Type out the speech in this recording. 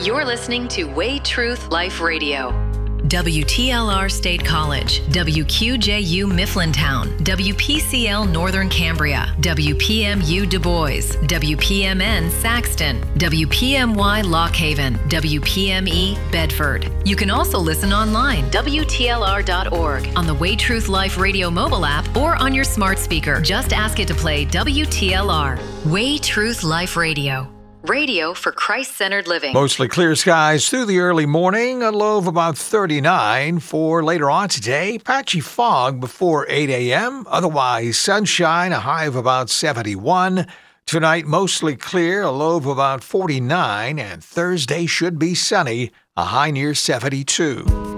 You're listening to Way Truth Life Radio. WTLR State College, WQJU Mifflintown, WPCL Northern Cambria, WPMU Du Bois, WPMN Saxton, WPMY Lock Haven, WPME Bedford. You can also listen online, WTLR.org. on the Way Truth Life Radio mobile app, or on your smart speaker. Just ask it to play WTLR. Way Truth Life Radio. Radio for Christ-centered living. Mostly clear skies through the early morning, a low of about 39 for later on today. Patchy fog before 8 a.m., otherwise sunshine, a high of about 71. Tonight, mostly clear, a low of about 49, and Thursday should be sunny, a high near 72.